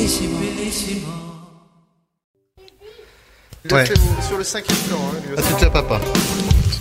Ouais. Sur le 5e plan. Hein, Ah, c'est déjà papa.